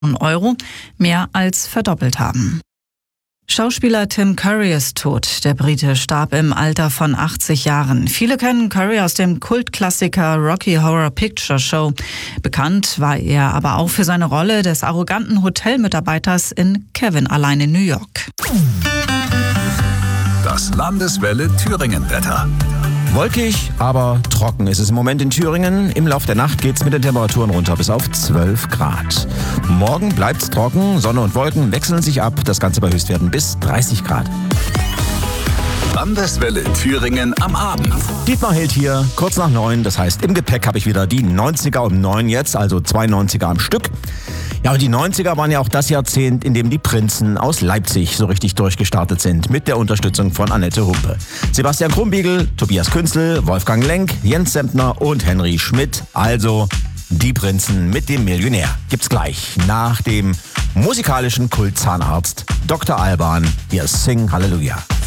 Euro, mehr als verdoppelt haben. Schauspieler Tim Curry ist tot. Der Brite starb im Alter von 80 Jahren. Viele kennen Curry aus dem Kultklassiker Rocky Horror Picture Show. Bekannt war er aber auch für seine Rolle des arroganten Hotelmitarbeiters in Kevin allein in New York. Das Landeswelle Thüringen-Wetter. Wolkig, aber trocken ist es im Moment in Thüringen. Im Lauf der Nacht geht's mit den Temperaturen runter bis auf 12 Grad. Morgen bleibt's trocken, Sonne und Wolken wechseln sich ab. Das Ganze bei Höchstwerten bis 30 Grad. Landeswelle Thüringen am Abend. Dietmar Held hier, kurz nach 9. Das heißt, im Gepäck habe ich wieder die 90er um 9 jetzt, also 2 90er am Stück. Ja, und die 90er waren ja auch das Jahrzehnt, in dem die Prinzen aus Leipzig so richtig durchgestartet sind, mit der Unterstützung von Annette Humpe. Sebastian Krumbiegel, Tobias Künzel, Wolfgang Lenk, Jens Sempner und Henry Schmidt. Also die Prinzen mit dem Millionär. Gibt's gleich nach dem musikalischen Kultzahnarzt Dr. Alban. Wir singen Halleluja.